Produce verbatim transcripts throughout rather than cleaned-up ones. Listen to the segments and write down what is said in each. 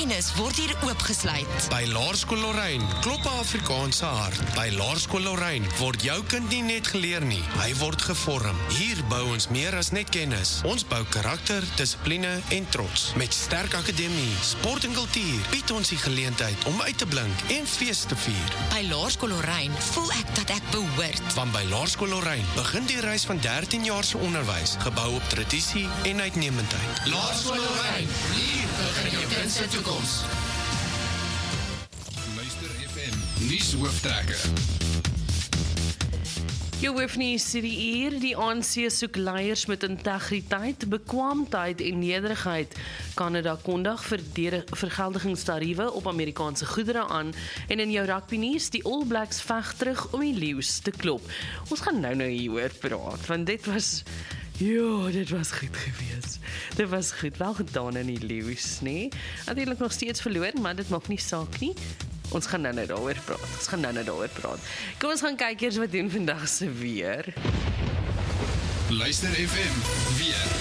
kennis word hier oopgesluit. By Laerskool Lorraine klop 'n Afrikaanse hart. By Laerskool Lorraine word jou kind nie net geleer nie, hy word gevorm. Hier bou ons meer as net kennis. Ons bou karakter, dissipline en trots. Met sterk akademie, sport en kultuur bied ons die geleentheid om uit te blink en fees te vier. By Laerskool Lorraine voel ek dat ek behoort. Want by Laerskool Lorraine begin die reis van dertien jaar se onderwys, gebou op tradisie en uitnemendheid. Laerskool Lorraine, hier begin jou kind se toekoms. Luister F M, nuus hooftrekke. Jou hoofnuus hierdie uur, die A N C soek leiers met integriteit, bekwaamheid en nederigheid. Kanada kondig vergeldigingstariewe op Amerikaanse goedere aan en in jou rugbynuus, die All Blacks veg terug om die leeu's te klop. Ons gaan nou nou hieroor praat, want dit was ja, dit was goed gewees. Dit was goed, wel gedaan in die leeu's, nee. Natuurlik nog steeds verloor, maar dit maak nie saak nie. Ons gaan nou nou daaroor praat. Ons gaan nou nou daaroor praat. Kom ons gaan kyk eers wat doen vandag se weer. Luister F M, weer.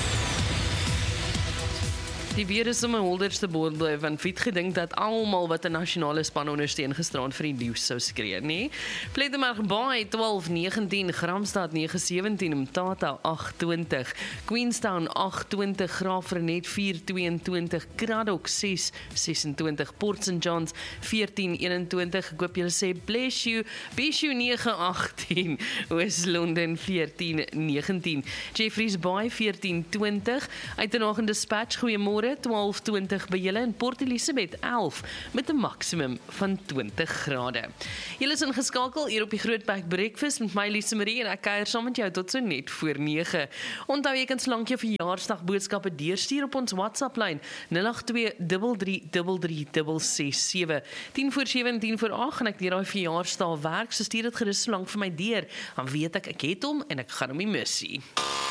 Die weer is om 'n holderste bord bly, want Piet gedink dat almal wat 'n nasionale span ondersteun gisterand vir die leeu's sou skree, nee. Plettenberg Bay twaalf negentien, Gramstad nege sewentien, Mthatha agt twintig, Queenstown agt twintig, Graafrenet vier tweeëntwintig, Cradock ses sesentwintig, Port Saint Johns veertien eenentwintig, ek hoop julle sê bless you, Bishu nege agttien, Oos-London veertien negentien, Jeffreys Bay veertien twintig, Uitenhagen Dispatch, goeiemôre, twaalf twintig by julle in Port Elizabeth elf met 'n maksimum van twintig grade. Julle is ingeskakel hier op die Grootbek Breakfast met my Lise Marie en ek kuier saam met jou tot so net voor nege. Onthou jy kan slank jou verjaarsdag boodskappe deurstuur op ons WhatsApp lyn nul agt twee drie drie drie drie ses ses sewe. tien voor sewe en tien voor agt en ek deur daai verjaarsdag werk, so stuur dit gerus so lank vir my deur. Dan weet ek ek het hom en ek gaan hom nie mis nie.